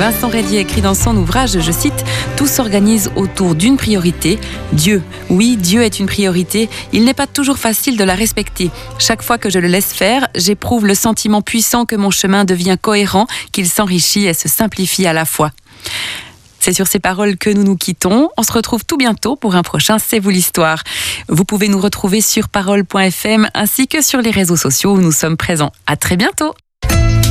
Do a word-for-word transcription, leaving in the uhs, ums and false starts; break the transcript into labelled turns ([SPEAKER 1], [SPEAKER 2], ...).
[SPEAKER 1] Vincent Reydier écrit dans son ouvrage, je cite, « Tout s'organise autour d'une priorité, Dieu. Oui, Dieu est une priorité. Il n'est pas toujours facile de la respecter. Chaque fois que je le laisse faire, j'éprouve le sentiment puissant que mon chemin devient cohérent, qu'il s'enrichit et se simplifie à la fois. » C'est sur ces paroles que nous nous quittons. On se retrouve tout bientôt pour un prochain C'est vous l'histoire. Vous pouvez nous retrouver sur parole point f m ainsi que sur les réseaux sociaux où nous sommes présents. À très bientôt.